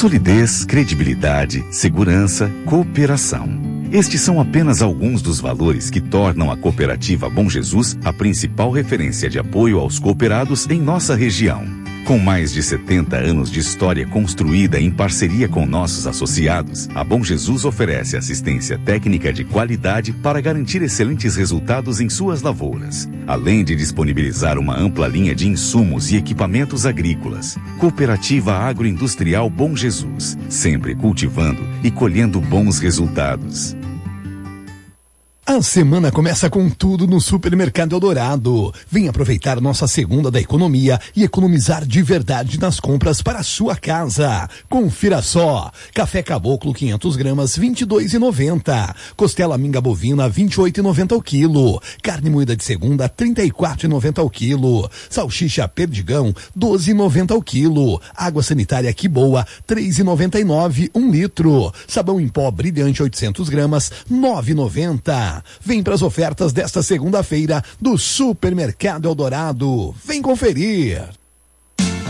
Solidez, credibilidade, segurança, cooperação. Estes são apenas alguns dos valores que tornam a Cooperativa Bom Jesus a principal referência de apoio aos cooperados em nossa região. Com mais de 70 anos de história construída em parceria com nossos associados, a Bom Jesus oferece assistência técnica de qualidade para garantir excelentes resultados em suas lavouras, além de disponibilizar uma ampla linha de insumos e equipamentos agrícolas. Cooperativa Agroindustrial Bom Jesus, sempre cultivando e colhendo bons resultados. A semana começa com tudo no Supermercado Eldorado. Vem aproveitar nossa segunda da economia e economizar de verdade nas compras para a sua casa. Confira só. Café Caboclo 500 gramas, 22,90. Costela minga bovina, 28,90 ao quilo. Carne moída de segunda, 34,90 ao quilo. Salsicha Perdigão, 12,90 ao quilo. Água sanitária Que Boa, 3,99 1 litro. Sabão em pó Brilhante 800 gramas, 9,90. Vem para as ofertas desta segunda-feira do Supermercado Eldorado. Vem conferir.